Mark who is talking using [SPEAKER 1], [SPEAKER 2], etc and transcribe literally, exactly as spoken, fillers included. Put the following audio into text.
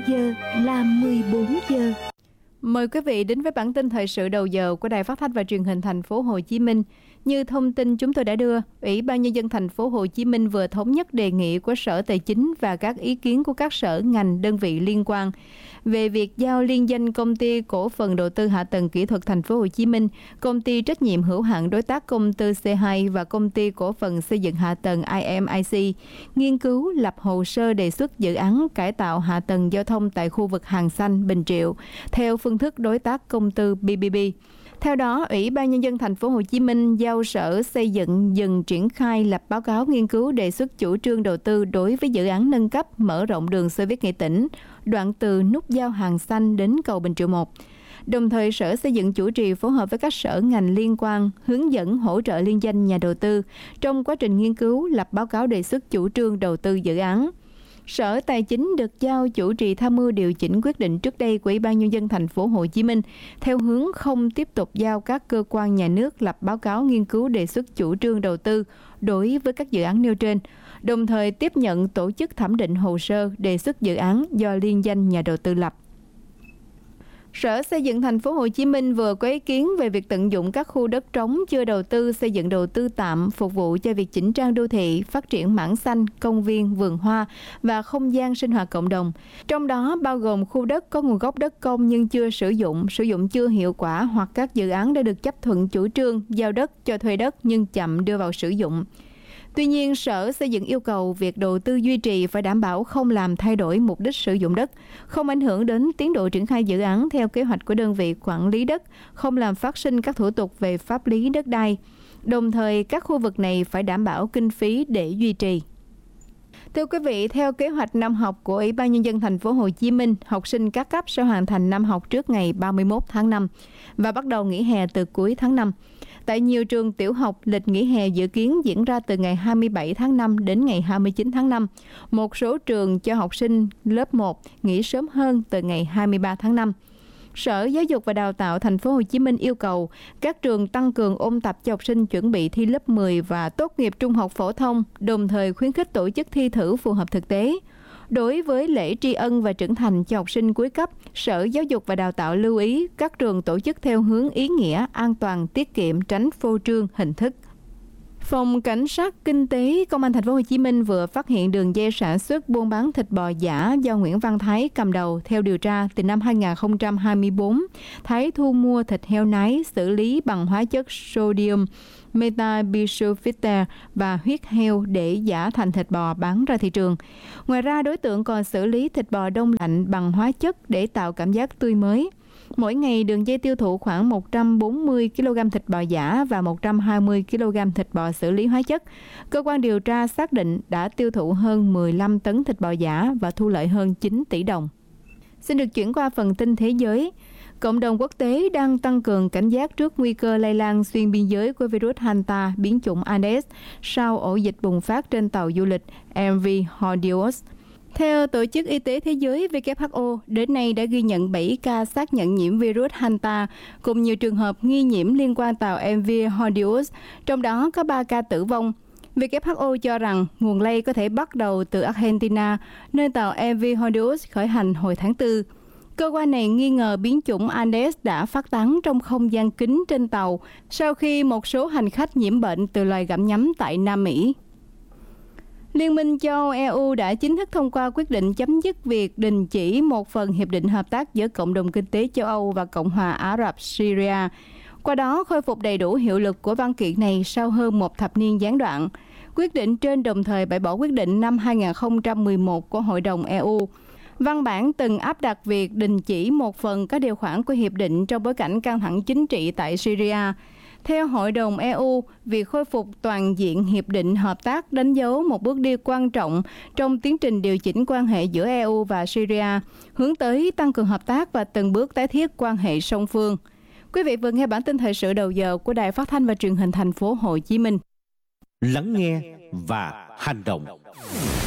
[SPEAKER 1] giờ là mười bốn giờ.
[SPEAKER 2] Mời quý vị đến với bản tin thời sự đầu giờ của Đài Phát thanh và Truyền hình Thành phố Hồ Chí Minh. Như thông tin chúng tôi đã đưa, Ủy ban Nhân dân Thành phố Hồ Chí Minh vừa thống nhất đề nghị của Sở Tài chính và các ý kiến của các sở ngành đơn vị liên quan về việc giao liên danh Công ty Cổ phần Đầu tư Hạ tầng Kỹ thuật Thành phố Hồ Chí Minh, Công ty Trách nhiệm hữu hạn Đối tác Công tư xê hai và Công ty Cổ phần Xây dựng Hạ tầng i em i xê nghiên cứu lập hồ sơ đề xuất dự án cải tạo hạ tầng giao thông tại khu vực Hàng Xanh, Bình Triệu theo phương thức đối tác công tư pê pê pê. Theo đó, Ủy ban Nhân dân Thành phố Hồ Chí Minh giao Sở Xây dựng dừng triển khai lập báo cáo nghiên cứu đề xuất chủ trương đầu tư đối với dự án nâng cấp mở rộng đường xe buýt Nghệ Tĩnh, đoạn từ nút giao Hàng Xanh đến cầu Bình Triệu một. Đồng thời, Sở Xây dựng chủ trì phối hợp với các sở ngành liên quan hướng dẫn hỗ trợ liên danh nhà đầu tư trong quá trình nghiên cứu lập báo cáo đề xuất chủ trương đầu tư dự án. Sở Tài chính được giao chủ trì tham mưu điều chỉnh quyết định trước đây của Ủy ban Nhân dân Thành phố Hồ Chí Minh theo hướng không tiếp tục giao các cơ quan nhà nước lập báo cáo nghiên cứu đề xuất chủ trương đầu tư đối với các dự án nêu trên, đồng thời tiếp nhận tổ chức thẩm định hồ sơ đề xuất dự án do liên danh nhà đầu tư lập. Sở Xây dựng Thành phố Hồ Chí Minh vừa có ý kiến về việc tận dụng các khu đất trống chưa đầu tư xây dựng đầu tư tạm phục vụ cho việc chỉnh trang đô thị, phát triển mảng xanh, công viên, vườn hoa và không gian sinh hoạt cộng đồng. Trong đó bao gồm khu đất có nguồn gốc đất công nhưng chưa sử dụng, sử dụng chưa hiệu quả hoặc các dự án đã được chấp thuận chủ trương giao đất cho thuê đất nhưng chậm đưa vào sử dụng. Tuy nhiên, Sở Xây dựng yêu cầu việc đầu tư duy trì phải đảm bảo không làm thay đổi mục đích sử dụng đất, không ảnh hưởng đến tiến độ triển khai dự án theo kế hoạch của đơn vị quản lý đất, không làm phát sinh các thủ tục về pháp lý đất đai. Đồng thời, các khu vực này phải đảm bảo kinh phí để duy trì. Thưa quý vị, theo kế hoạch năm học của Ủy ban Nhân dân Thành phố Hồ Chí Minh, học sinh các cấp sẽ hoàn thành năm học trước ngày ba mươi mốt tháng năm và bắt đầu nghỉ hè từ cuối tháng năm. Tại nhiều trường tiểu học, lịch nghỉ hè dự kiến diễn ra từ ngày hai mươi bảy tháng năm đến ngày hai mươi chín tháng năm. Một số trường cho học sinh lớp một nghỉ sớm hơn từ ngày hai mươi ba tháng năm. Sở Giáo dục và Đào tạo Thành phố Hồ Chí Minh yêu cầu các trường tăng cường ôn tập cho học sinh chuẩn bị thi lớp mười và tốt nghiệp trung học phổ thông, đồng thời khuyến khích tổ chức thi thử phù hợp thực tế. Đối với lễ tri ân và trưởng thành cho học sinh cuối cấp, Sở Giáo dục và Đào tạo lưu ý các trường tổ chức theo hướng ý nghĩa, an toàn, tiết kiệm, tránh phô trương, hình thức. Phòng Cảnh sát Kinh tế Công an Thành phố Hồ Chí Minh vừa phát hiện đường dây sản xuất buôn bán thịt bò giả do Nguyễn Văn Thái cầm đầu. Theo điều tra, từ năm hai nghìn không trăm hai mươi tư, Thái thu mua thịt heo nái xử lý bằng hóa chất sodium metabisulfite và huyết heo để giả thành thịt bò bán ra thị trường. Ngoài ra, đối tượng còn xử lý thịt bò đông lạnh bằng hóa chất để tạo cảm giác tươi mới. Mỗi ngày, đường dây tiêu thụ khoảng một trăm bốn mươi ki lô gam thịt bò giả và một trăm hai mươi ki lô gam thịt bò xử lý hóa chất. Cơ quan điều tra xác định đã tiêu thụ hơn mười lăm tấn thịt bò giả và thu lợi hơn chín tỷ đồng. Xin được chuyển qua phần tin thế giới. Cộng đồng quốc tế đang tăng cường cảnh giác trước nguy cơ lây lan xuyên biên giới của virus Hanta biến chủng Aedes sau ổ dịch bùng phát trên tàu du lịch em vê Hordios. Theo Tổ chức Y tế Thế giới W H O, đến nay đã ghi nhận bảy ca xác nhận nhiễm virus Hanta, cùng nhiều trường hợp nghi nhiễm liên quan tàu em vê Hordios, trong đó có ba ca tử vong. W H O cho rằng nguồn lây có thể bắt đầu từ Argentina, nơi tàu em vê Hordios khởi hành hồi tháng tư. Cơ quan này nghi ngờ biến chủng Aedes đã phát tán trong không gian kín trên tàu sau khi một số hành khách nhiễm bệnh từ loài gặm nhấm tại Nam Mỹ. Liên minh châu Âu E U đã chính thức thông qua quyết định chấm dứt việc đình chỉ một phần hiệp định hợp tác giữa Cộng đồng Kinh tế châu Âu và Cộng hòa Ả Rập Syria. Qua đó, khôi phục đầy đủ hiệu lực của văn kiện này sau hơn một thập niên gián đoạn. Quyết định trên đồng thời bãi bỏ quyết định năm hai nghìn không trăm mười một của Hội đồng E U. Văn bản từng áp đặt việc đình chỉ một phần các điều khoản của hiệp định trong bối cảnh căng thẳng chính trị tại Syria. Theo Hội đồng E U, việc khôi phục toàn diện hiệp định hợp tác đánh dấu một bước đi quan trọng trong tiến trình điều chỉnh quan hệ giữa E U và Syria, hướng tới tăng cường hợp tác và từng bước tái thiết quan hệ song phương. Quý vị vừa nghe bản tin thời sự đầu giờ của Đài Phát thanh và Truyền hình Thành phố Hồ Chí Minh.
[SPEAKER 3] Lắng nghe và hành động.